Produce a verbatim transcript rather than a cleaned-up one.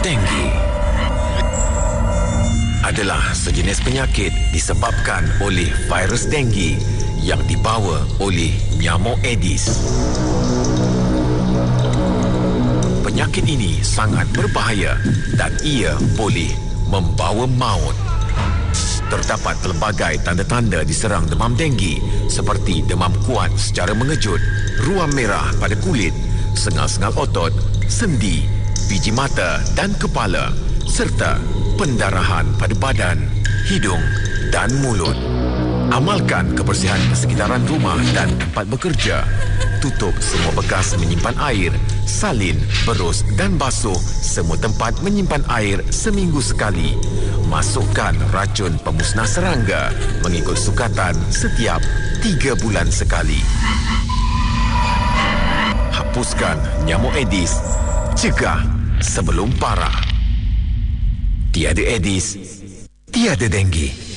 Denggi adalah sejenis penyakit disebabkan oleh virus denggi yang dibawa oleh nyamuk Aedes. Penyakit ini sangat berbahaya dan ia boleh membawa maut. Terdapat pelbagai tanda-tanda diserang demam denggi seperti demam kuat secara mengejut, ruam merah pada kulit, sengal-sengal otot, sendi, biji mata dan kepala, serta pendarahan pada badan, hidung dan mulut. Amalkan kebersihan persekitaran rumah dan tempat bekerja. Tutup semua bekas menyimpan air, salin, berus dan basuh semua tempat menyimpan air seminggu sekali. Masukkan racun pemusnah serangga mengikut sukatan setiap tiga bulan sekali. Hapuskan nyamuk Aedes. Cegah sebelum parah. Tiada Aedes, tiada denggi.